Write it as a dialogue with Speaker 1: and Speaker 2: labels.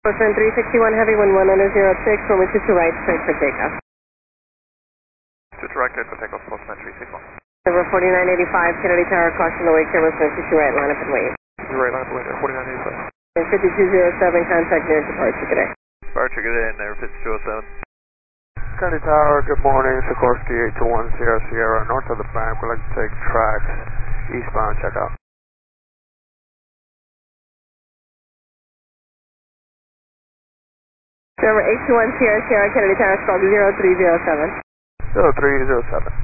Speaker 1: Postman 361 Heavy 1106, room to right, straight for takeoff.
Speaker 2: Just right, clear for takeoff, Postman 361.
Speaker 1: Over 4985, Kennedy Tower, caution the wake, cameras 22 right, line up and wait.
Speaker 2: Right, line up and wait there, 4985.
Speaker 1: And 5207, contact near departure today.
Speaker 2: Departure good in there, 5207.
Speaker 3: Kennedy Tower, good morning, Sikorsky 821 Sierra Sierra, north of the bank, we'd like to take tracks, eastbound, check out.
Speaker 1: Number 821 Sierra Sierra, Kennedy Tower, squawk 0307.
Speaker 3: 0307.